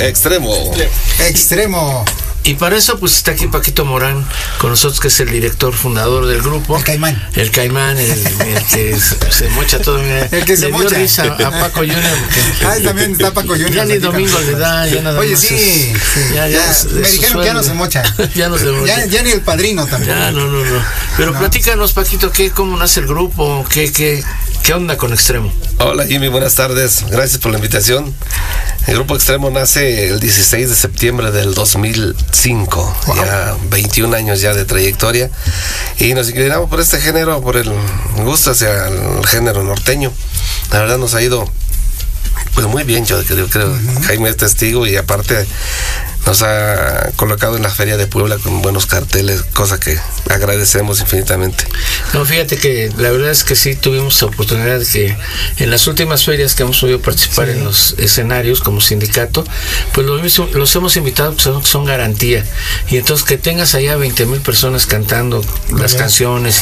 Extremo. Y para eso pues está aquí Paquito Morán con nosotros, que es el director fundador del grupo. El Caimán, el que se mocha todo. Mira, el que se mocha. Le dio risa a Paco Junior. También está Paco Junior. Ya ni domingo le da, ya nada. Oye, más sí. Me dijeron que ya no se mocha. Ya no se mocha. Ya ni el padrino también. Ya, no. Pero platícanos, Paquito, ¿cómo nace el grupo? ¿Qué onda con Extremo? Hola, Jimmy, buenas tardes. Gracias por la invitación. El grupo Extremo nace el 16 de septiembre del 2005. Wow. Ya 21 años ya de trayectoria. Y nos inclinamos por este género, por el gusto hacia el género norteño. La verdad nos ha ido pues muy bien, yo creo. Jaime es testigo, y aparte nos ha colocado en la Feria de Puebla con buenos carteles, cosa que agradecemos infinitamente. No, fíjate que la verdad es que sí tuvimos la oportunidad de que en las últimas ferias que hemos podido participar en los escenarios como sindicato, pues los hemos invitado, pues son garantía. Y entonces que tengas allá 20,000 personas cantando las canciones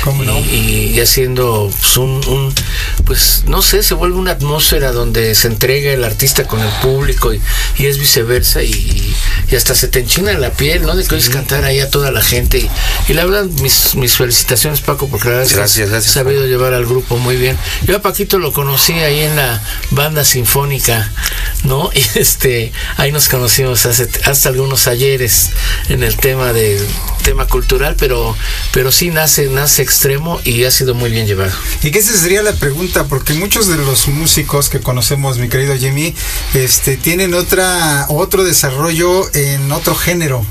y haciendo pues pues no sé, se vuelve una atmósfera donde se entrega el artista con el público y es viceversa, y hasta se te enchina la piel, ¿no? De que oyes cantar ahí a toda la gente. Y la verdad, mis felicitaciones, Paco, porque la verdad gracias, has sabido llevar al grupo muy bien. Yo a Paquito lo conocí ahí en la banda sinfónica, ¿no? Y ahí nos conocimos hasta algunos ayeres en el tema cultural, pero sí nace Extremo y ha sido muy bien llevado. Y que esa sería la pregunta, porque muchos de los músicos que conocemos, mi querido Jimmy, tienen otro desarrollo en otro género.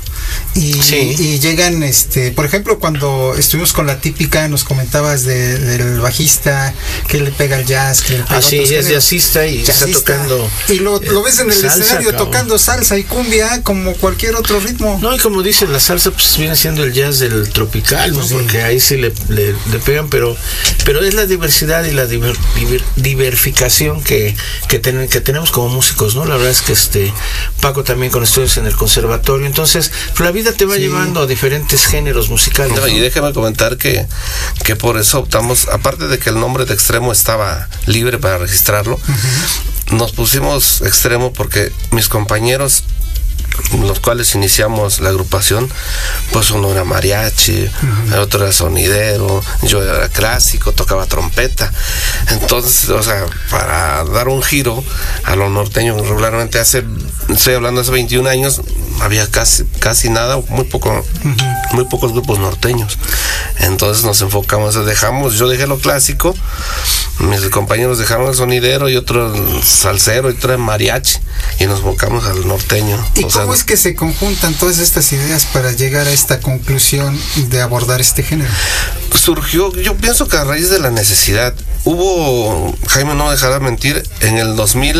Y llegan, por ejemplo, cuando estuvimos con La Típica, nos comentabas del bajista que le pega el jazz, que le pega es jazzista y está tocando. Y lo ves en el escenario tocando salsa y cumbia como cualquier otro ritmo. No, y como dice, la salsa pues viene siendo el jazz del tropical, ¿no? Sí. Porque ahí sí le pegan, pero es la diversidad y la diversificación que tenemos como músicos, ¿no? La verdad es que Paco también con estudios en el conservatorio, entonces la vida te va llevando a diferentes géneros musicales. No, y déjame comentar que por eso optamos, aparte de que el nombre de Extremo estaba libre para registrarlo, nos pusimos Extremo porque mis compañeros, los cuales iniciamos la agrupación, pues uno era mariachi, el otro era sonidero, yo era clásico, tocaba trompeta. Entonces, o sea, para dar un giro a lo norteño, regularmente estoy hablando hace 21 años, había casi nada, muy pocos grupos norteños. Entonces nos enfocamos, yo dejé lo clásico, mis compañeros dejaron el sonidero y otro el salsero y otro el mariachi, y nos enfocamos al norteño. ¿Y cómo es que se conjuntan todas estas ideas para llegar a esta conclusión de abordar este género? Surgió, yo pienso que a raíz de la necesidad. Jaime no me dejará mentir, en el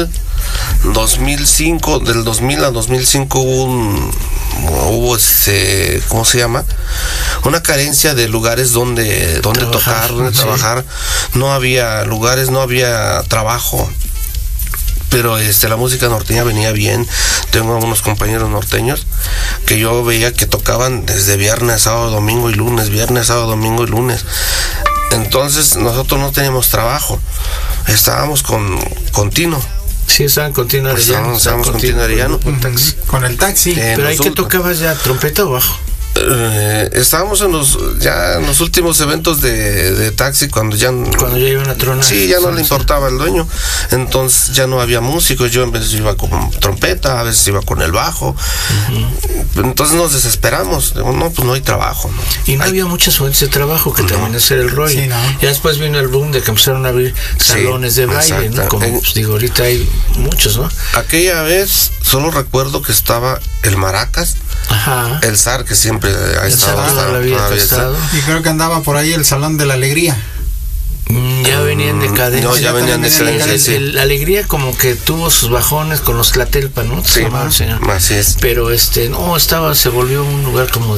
2005, del 2000 a 2005 hubo ¿cómo se llama? Una carencia de lugares donde tocar, donde trabajar. No había lugares, no había trabajo. Pero la música norteña venía bien. Tengo unos compañeros norteños que yo veía que tocaban desde viernes, sábado, domingo y lunes, viernes, sábado, domingo y lunes. Entonces nosotros no teníamos trabajo, estábamos con Tino. Sí, estaban con Tino Arellano. Estábamos con Tino Arellano. Con el taxi. Pero ahí que tocabas ya, ¿trompeta o bajo? Estábamos en los últimos eventos de taxi, cuando ya iban a tronar. Sí, ya no le importaba al dueño, entonces ya no había músicos. Yo en veces iba con trompeta, a veces iba con el bajo. Entonces nos desesperamos, no, pues no hay trabajo, ¿no? Y no había muchas fuentes de trabajo, que también ese era el rollo. Sí, ya después vino el boom de que empezaron a abrir salones de baile, ¿no? Como ahorita hay muchos, ¿no? Aquella vez solo recuerdo que estaba el Maracas, el Zar, que siempre ha estado. Y creo que andaba por ahí el Salón de la Alegría. Ya venían de cadencia. No, ya venían de cadencia. La Alegría como que tuvo sus bajones con los Tlatelpa, ¿no? Sí, así es. Pero se volvió un lugar como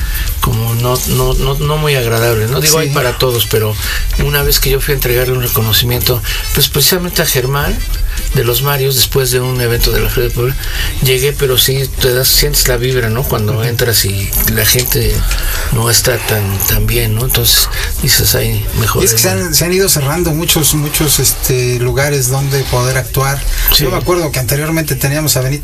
no muy agradable, ¿no? Digo, hay para todos, pero una vez que yo fui a entregarle un reconocimiento, pues precisamente a Germán de los Marios, después de un evento de la Feria de Puebla, llegué, pero sí sientes la vibra, ¿no? Cuando entras y la gente no está tan bien, ¿no? Entonces dices, ahí mejor. Y es que se han ido cerrando muchos lugares donde poder actuar. Sí. Yo me acuerdo que anteriormente teníamos a Benito